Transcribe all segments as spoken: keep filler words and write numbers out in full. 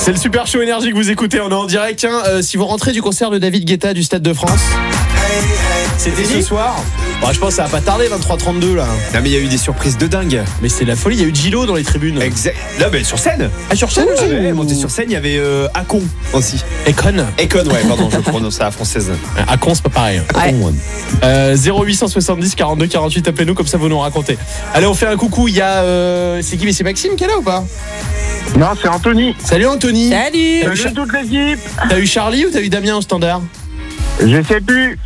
C'est le Super Show Énergie que vous écoutez, on est en direct. Tiens, euh, si vous rentrez du concert de David Guetta du Stade de France, c'était ce soir. Bon, je pense que ça va pas tarder, vingt-trois trente-deux là. Non mais il y a eu des surprises de dingue. Mais c'est la folie, il y a eu Gilo dans les tribunes. Exact. Non mais sur scène. Ah, sur scène Ah ouais, monté sur scène, il y avait euh, Akon aussi. Econ. Econ, ouais, pardon, je prononce ça à la française. Akon, c'est pas pareil. Ouais. Euh, zéro huit cent soixante-dix quarante-deux quarante-huit, appelez-nous, comme ça vous nous racontez. Allez, on fait un coucou, il y a... Euh, c'est qui? Mais c'est Maxime qui est là ou pas? Non, c'est Anthony. Salut Anthony. Salut. T'as eu, Salut toute l'équipe. t'as eu Charlie ou t'as eu Damien au standard? Je sais plus.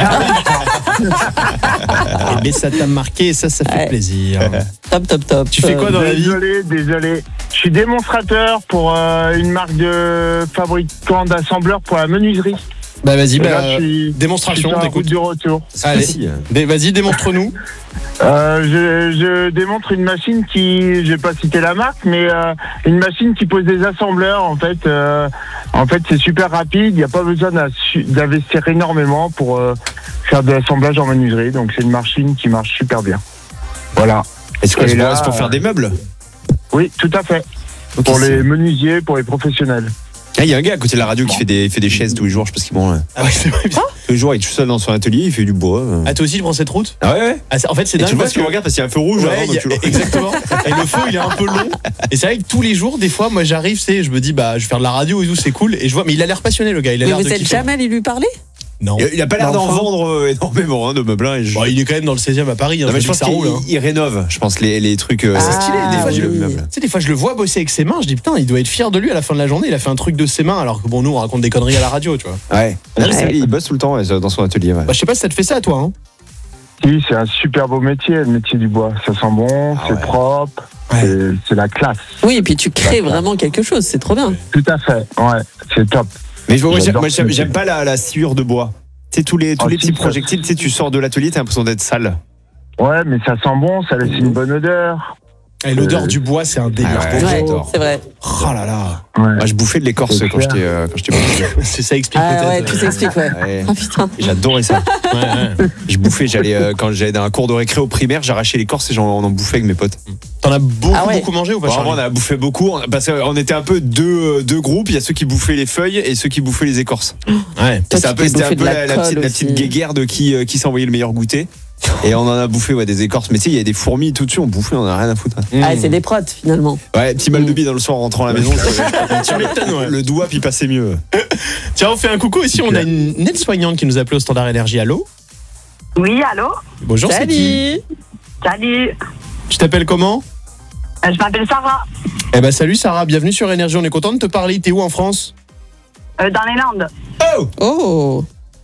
Eh bien, ça t'a marqué et ça, ça fait Ouais. plaisir. Top, top, top. Tu fais quoi dans la vie? Désolé, désolé. Je suis démonstrateur pour euh, une marque de fabricant d'assembleurs pour la menuiserie. Bah vas-y, Et bah, là, je suis, démonstration, je suis sur la t'écoutes. route du retour. Allez, Facile. Dé- vas-y, démontre-nous. Euh, je, je démontre une machine qui, je vais pas citer la marque, mais euh, une machine qui pose des assembleurs. En fait, euh, en fait, c'est super rapide. Il n'y a pas besoin d'assu- d'investir énormément pour euh, faire de l'assemblage en menuiserie. Donc, c'est une machine qui marche super bien. Voilà. Est-ce que Et c'est là, pour, c'est pour faire des meubles? Oui, tout à fait. Ok, Pour c'est- les menuisiers, pour les professionnels. Ah, il y a un gars à côté de la radio qui fait des, il fait des chaises tous les jours, je sais pas ce qu'il mange. Ah ouais, c'est vrai. Tous les jours, il est tout seul dans son atelier, il fait du bois. Ah, toi aussi, tu prends cette route? Ah ouais, ouais. Ah, c'est- en fait, c'est Et dingue. tu vois parce ce qu'il que- regarde parce qu'il y a un feu rouge Ouais, avant, il donc y a- tu le- exactement. Et le feu, il est un peu long. Et c'est vrai que tous les jours, des fois, moi, j'arrive, c'est, je me dis, bah, je vais faire de la radio et tout, c'est cool. Et je vois, mais il a l'air passionné, le gars. Il a Mais l'air vous de êtes kiffer. jamais allé lui parler? Non. Il- Il a pas l'air d'en Enfin. vendre euh, énormément hein, de meubles. hein, et je- Bon, il est quand même dans le seizième à Paris. Hein, Non, mais je je dis pense que ça qu'il roule. Hein. il rénove, je pense, les, les trucs. euh, Ah, C'est stylé. Des fois, je vieux oui. meubles. Tu sais, des fois, je le vois bosser avec ses mains. Je dis, putain, il doit être fier de lui à la fin de la journée. Il a fait un truc de ses mains, alors que bon, nous, on raconte des conneries à la radio, tu vois. Ouais. Ouais. C'est vrai, il bosse tout le temps ouais, dans son atelier. Ouais. Bah, je sais pas si ça te fait ça, toi. Hein. Oui, c'est un super beau métier, le métier du bois. Ça sent bon, Ah c'est ouais. propre, Ouais. c'est, c'est la classe. Oui, et puis tu crées vraiment quelque chose, c'est trop bien. Tout à fait, ouais, c'est top. Mais je- moi, j'aime, J'adore moi, ce j'aime, métier. j'aime pas la, la sciure de bois. Tu sais, tous les, tous Ah, les si, petits ça- projectiles, tu sais, tu sors de l'atelier, t'as l'impression d'être sale. Ouais, mais ça sent bon, ça laisse une bonne odeur. Et l'odeur Euh, du bois, c'est un délire. Ah ouais. pour moi. Ouais, j'adore. c'est vrai. Oh là là. Ouais. Moi, je bouffais de l'écorce C'est quand clair. j'étais, euh, quand j'étais petit. C'est ça explique Ah peut-être. ouais, tout s'explique, ouais. Ouais. Ah putain. J'adorais ça. Ouais, ouais. Je bouffais, j'allais, euh, quand j'allais dans un cours de récré au primaire, j'arrachais l'écorce et j'en on en bouffais avec mes potes. T'en as beaucoup, Ah ouais. beaucoup mangé ou pas, Vraiment, Charlie? on a bouffé beaucoup, on- parce qu'on était un peu deux, deux groupes. Il y a ceux qui bouffaient les feuilles et ceux qui bouffaient les écorces. Ouais. Toi, C'est un tu peu, peux c'était un bouffer peu de la, la la petite, colle la petite aussi. guéguerre de qui, euh, qui s'envoyait le meilleur goûter. Et on en a bouffé ouais, des écorces. Mais tu sais, il y a des fourmis tout dessus, on bouffait, on en a rien à foutre. hein. Ah, c'est des protes finalement. Ouais, petit mal de bille dans le soir en rentrant à la maison. Tu m'étonnes, ouais. Le doigt, puis passait mieux. Tiens, on fait un coucou. Ici, on a une aide-soignante qui nous appelle au Standard Énergie. Allô? Oui, allô? Bonjour, c'est qui? Salut. Salut, Tu t'appelles comment? Euh, je m'appelle Sarah, Eh ben, salut Sarah, bienvenue sur Énergie. On est content de te parler. T'es où en France? euh, dans les Landes, Oh! Oh.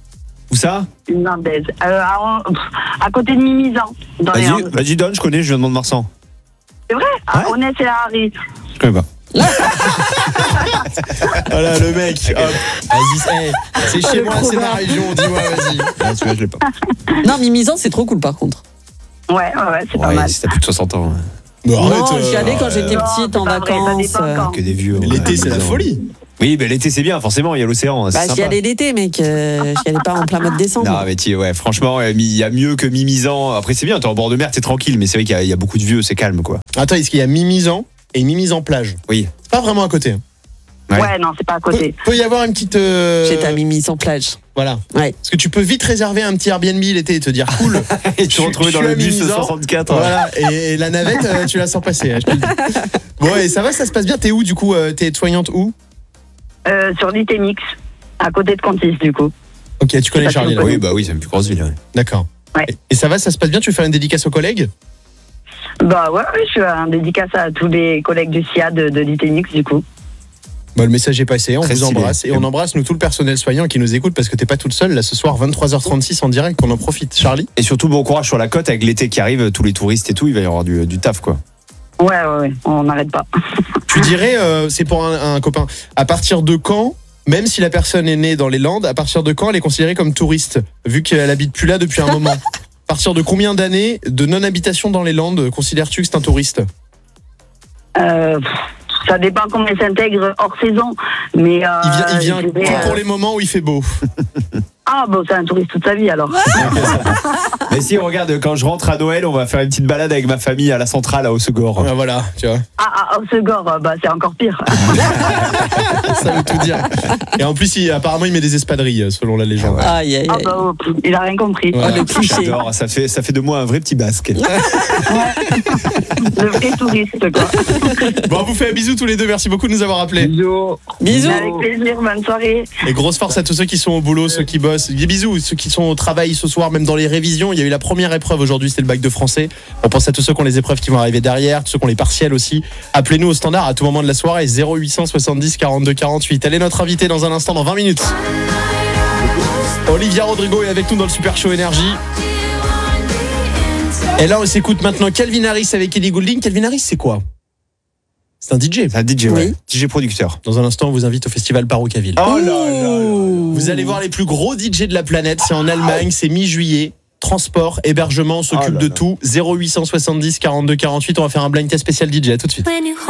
Où ça? une Landaise, euh, à, pff, à côté de Mimizan, dans les Vas-y, Landes. vas-y, donne, je connais, je viens de Mont-de-Marsan. C'est vrai? Ah, Ouais. on est c'est la Harry. Je connais pas. Voilà, le mec. Hop. Vas-y, c'est- c'est chez Le moi, c'est ma proverbe. région. Dis-moi, vas-y. Ah, celui-là, je l'ai pas. Non, Mimizan, c'est trop cool par contre. Ouais, ouais, ouais, c'est pas Ouais, mal. si t'as plus de soixante ans. hein. Mais Non, arrête, j'y euh, allais quand j'étais Non, petite c'est en pas vrai, ça vacances. dépend euh. quand. Que des vieux. L'été, ouais, c'est la disons. folie. Oui, mais l'été, c'est bien, forcément, il y a l'océan. C'est Bah, j'y sympa. allais l'été, mec. euh, J'y allais pas en plein mois de décembre. Non, mais tu- ouais, franchement, euh, il y a mieux que Mimizan. Après, c'est bien, t'es en bord de mer, t'es tranquille, mais c'est vrai qu'il y a- il y, a beaucoup de vieux, c'est calme, quoi. Attends, est-ce qu'il y a Mimizan et Mimizan plage? Oui. C'est pas vraiment à côté. Ouais. Ouais, non, c'est pas à Peut, côté. peut y avoir une petite. euh, J'ai ta Mimizan plage. Voilà. Ouais. Parce que tu peux vite réserver un petit Airbnb l'été et te dire cool. Et tu te Je- retrouves je dans suis le à bus Mimizan. soixante-quatre. Voilà. Et, et la navette, euh, tu la sens passer. hein, je te le dis. Bon, et ça va, ça se passe bien. T'es où du coup? euh, T'es soignante où? Euh, sur l'Itenix, à côté de Contis, du coup. Ok, tu connais pas Charlie si là. vous Oui, bah oui, c'est une plus grosse ville. ouais. D'accord. Ouais. Et, et ça va, ça se passe bien? Tu veux faire une dédicace aux collègues? Bah ouais, ouais, je fais un dédicace à tous les collègues du S I A de, de l'Itenix, du coup. Bon, le message est passé, on Très vous stylé. embrasse. Et on embrasse nous tout le personnel soignant qui nous écoute parce que t'es pas toute seule là ce soir, vingt-trois heures trente-six en direct, qu'on en profite. Charlie? Et surtout, bon courage sur la côte avec l'été qui arrive, tous les touristes et tout, il va y avoir du, du taf, quoi. Ouais, ouais, ouais, on n'arrête pas. Tu dirais, euh, c'est pour un, un copain, à partir de quand, même si la personne est née dans les Landes, à partir de quand elle est considérée comme touriste, vu qu'elle habite plus là depuis un moment? À partir de combien d'années de non-habitation dans les Landes considères-tu que c'est un touriste? Euh, pff, ça dépend comment il s'intègre hors saison, mais... Euh, Il vient, il vient je dirais, que euh, pour les moments où il fait beau. Ah Ah, bon, c'est un touriste toute sa vie alors. Mais si, regarde, quand je rentre à Noël, on va faire une petite balade avec ma famille à la centrale à Haussegor. Ah, voilà, tu vois. Ah, ah, Haussegor, bah, c'est encore pire. Ça veut tout dire. Et en plus, il, apparemment, il met des espadrilles, selon la légende. Aïe, aïe, Ah, aïe. bah, oh, il a rien compris. Ouais. Oh, le cliché. J'adore, ça fait, ça fait de moi un vrai petit basque. Le vrai touriste, quoi. Bon, on vous fait un bisou tous les deux. Merci beaucoup de nous avoir appelés. Bisous. Bisous. Avec plaisir, bonne soirée. Et grosse force à tous ceux qui sont au boulot, ceux qui bossent. Des bisous, ceux qui sont au travail ce soir, même dans les révisions. Il y a eu la première épreuve aujourd'hui, c'était le bac de français. On pense à tous ceux qui ont les épreuves qui vont arriver derrière, tous ceux qui ont les partiels aussi. Appelez-nous au standard à tout moment de la soirée, zéro huit cent soixante-dix quarante-deux quarante-huit. Elle est notre invitée dans un instant, dans vingt minutes. Olivia Rodrigo est avec nous dans le Super Show Énergie. Et là, on s'écoute maintenant Calvin Harris avec Ellie Goulding. Calvin Harris, c'est quoi? C'est un D J. C'est un D J, ouais. Oui. D J producteur. Dans un instant, on vous invite au festival Paroucaville. Oh là là là. Vous allez voir les plus gros D J de la planète. C'est en Allemagne, c'est mi-juillet. Transport, hébergement, on s'occupe Oh là de là. tout. zéro huit cent soixante-dix quarante-deux quarante-huit. On va faire un blind test spécial D J. À tout de suite.